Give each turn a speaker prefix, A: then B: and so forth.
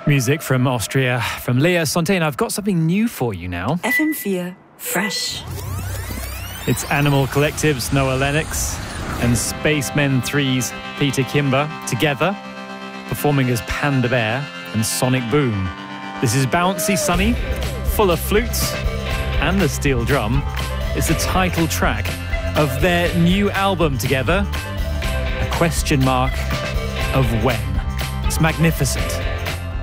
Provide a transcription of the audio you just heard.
A: Music from Austria, from Lea Sontaine. I've got something new for you now.
B: FM4 Fresh.
A: It's Animal Collective's Noah Lennox and Spacemen 3's Peter Kimber together, performing as Panda Bear and Sonic Boom. This is bouncy, sunny, full of flutes and the steel drum. It's the title track of their new album together, a question mark of when. It's magnificent.